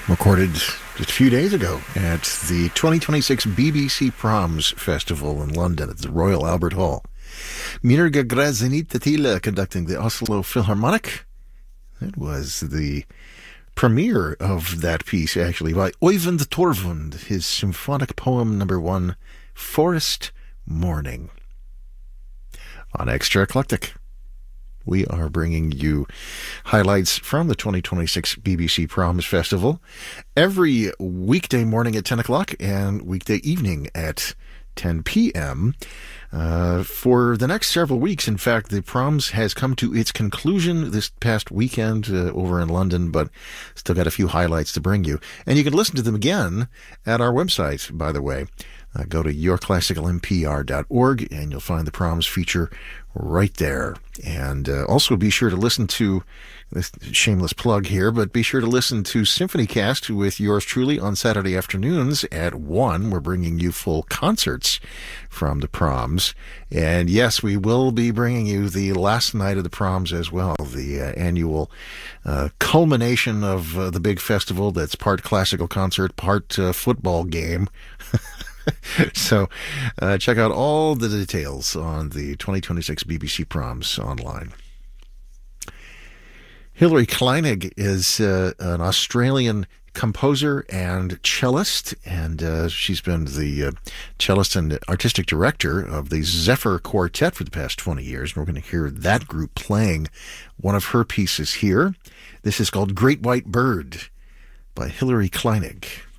recorded just a few days ago at the 2026 BBC Proms Festival in London at the Royal Albert Hall. Mirga Grazinita conducting the Oslo Philharmonic. It was the premiere of that piece, actually, by Øyvind Torvund, his symphonic poem number 1, Forest Morning. On Extra Eclectic, we are bringing you highlights from the 2026 BBC Proms Festival every weekday morning at 10 o'clock and weekday evening at 10 p.m. For the next several weeks. In fact, the Proms has come to its conclusion this past weekend over in London, but still got a few highlights to bring you. And you can listen to them again at our website, by the way. Go to yourclassicalmpr.org and you'll find the Proms feature right there. And also be sure to listen to this shameless plug here, but be sure to listen to Symphonycast with yours truly on Saturday afternoons at 1. We're bringing you full concerts from the Proms. And yes, we will be bringing you the last night of the Proms as well, the annual culmination of the big festival that's part classical concert, part football game. So check out all the details on the 2026 BBC Proms online. Hilary Kleinig is an Australian composer and cellist, and she's been the cellist and artistic director of the Zephyr Quartet for the past 20 years. And we're going to hear that group playing one of her pieces here. This is called Great White Bird by Hilary Kleinig.